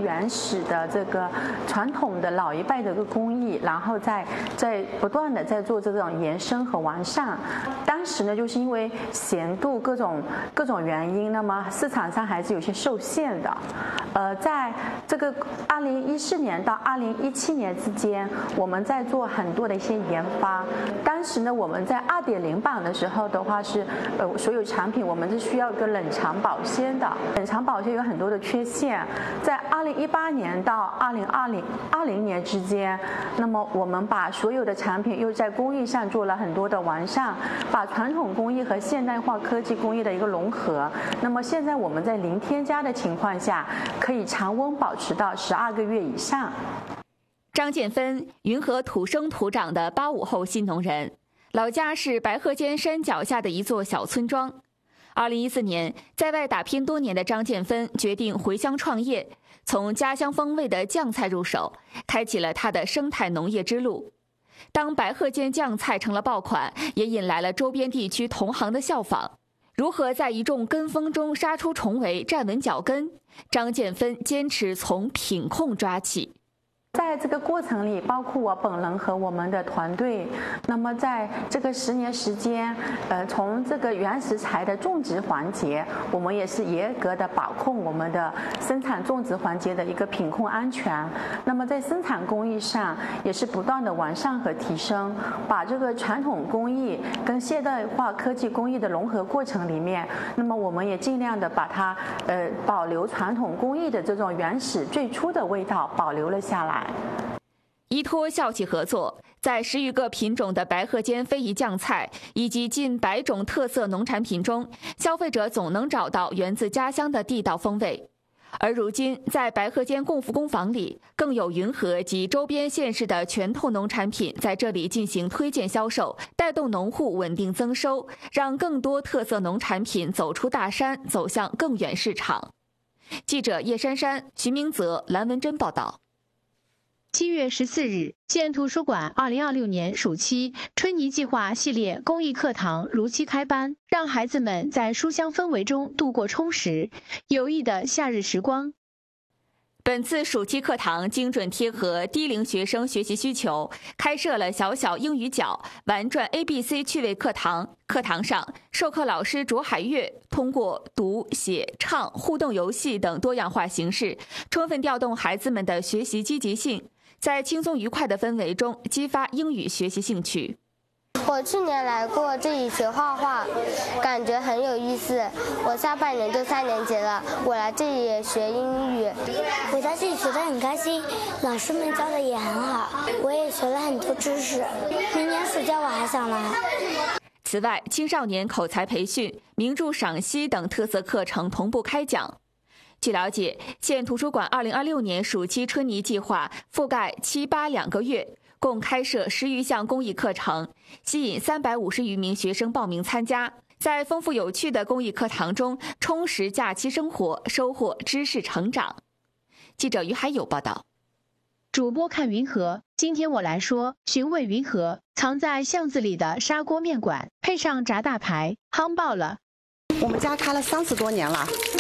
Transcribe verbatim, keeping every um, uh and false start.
原始的这个传统的老一辈的一个工艺，然后再在不断的在做这种延伸和完善。当时呢，就是因为咸度各种各种原因，那么市场上还是有些受限的。呃，在这个二零一四年到二零一七年之间，我们在做很多的一些研发。当时呢，我们在二点零版的时候的话是，呃，所有产品我们是需要一个冷藏保鲜的，冷藏保鲜有很多的缺陷。在二零一八年到二零二零二零年之间，那么我们把所有的产品又在工艺上做了很多的完善，把传统工艺和现代化科技工艺的一个融合。那么现在我们在零添加的情况下，可以常温保持到十二个月以上。 张建芬，云和土生土长的八五后新农人，老家是白鹤尖山脚下的一座小村庄。二零一四年，在外打拼多年的张建芬决定回乡创业，从家乡风味的酱菜入手，开启了他的生态农业之路。当白鹤尖酱菜成了爆款，也引来了周边地区同行的效仿。如何在一众跟风中杀出重围，站稳脚跟？张建芬坚持从品控抓起。 在这个过程里，包括我本人和我们的团队，那么在这个十年时间，呃，从这个原食材的种植环节，我们也是严格的把控我们的生产种植环节的一个品控安全。那么在生产工艺上，也是不断的完善和提升，把这个传统工艺跟现代化科技工艺的融合过程里面，那么我们也尽量的把它呃保留传统工艺的这种原始最初的味道保留了下来。 依托校企合作，在十余个品种的白鹤尖非遗酱菜以及近百种特色农产品中，消费者总能找到源自家乡的地道风味。而如今，在白鹤尖共福工坊里，更有云和及周边县市的全透农产品在这里进行推荐销售，带动农户稳定增收，让更多特色农产品走出大山，走向更远市场。记者叶珊珊、徐明泽、蓝文珍报道。 七月十四日，县图书馆二零二六年暑期春泥计划系列公益课堂如期开班，让孩子们在书香氛围中度过充实有益的夏日时光。 本次暑期课堂精准贴合低龄学生学习需求，开设了小小英语角玩转 A B C 趣味课堂。课堂上，授课老师卓海月通过读、写、唱、互动游戏等多样化形式，充分调动孩子们的学习积极性，在轻松愉快的氛围中激发英语学习兴趣。 我去年来过这里学画画，感觉很有意思。我下半年就三年级了，我来这里也学英语。 我在这里学得很开心，老师们教的也很好，我也学了很多知识。明年暑假我还想来。 此外，青少年口才培训、名著赏析等特色课程同步开讲。据了解，县图书馆二零二六年暑期春泥计划覆盖七八两个月，共开设十余项公益课程，吸引三百五十余名学生报名参加。在丰富有趣的公益课堂中，充实假期生活，收获知识成长。记者于海友报道。 主播看云和，今天我来说寻味云和，藏在巷子里的砂锅面馆，配上炸大排，夯爆了。 我们家开了三十多年了，